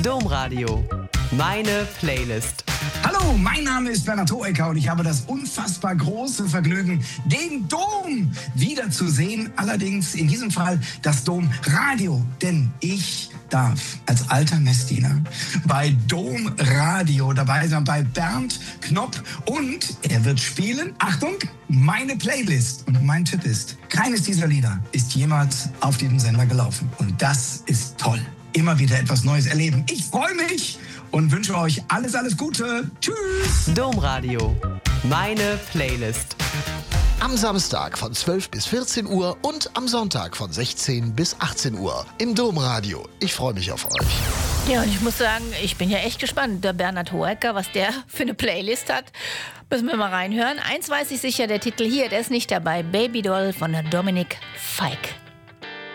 Domradio. Meine Playlist. Hallo, mein Name ist Bernhard Hoecker und ich habe das unfassbar große Vergnügen, den Dom wiederzusehen. Allerdings in diesem Fall das Domradio, denn ich darf als alter Messdiener bei Domradio dabei sein, bei Bernd Knopp, und er wird spielen, Achtung, meine Playlist. Und mein Tipp ist, keines dieser Lieder ist jemals auf diesem Sender gelaufen. Und das ist toll. Immer wieder etwas Neues erleben. Ich freue mich und wünsche euch alles, alles Gute. Tschüss. Domradio. Meine Playlist. Am Samstag von 12 bis 14 Uhr und am Sonntag von 16 bis 18 Uhr im Domradio. Ich freue mich auf euch. Ja, und ich muss sagen, ich bin ja echt gespannt, der Bernhard Hoecker, was der für eine Playlist hat. Müssen wir mal reinhören. Eins weiß ich sicher, der Titel hier, der ist nicht dabei. Baby Doll von der Dominik Fike.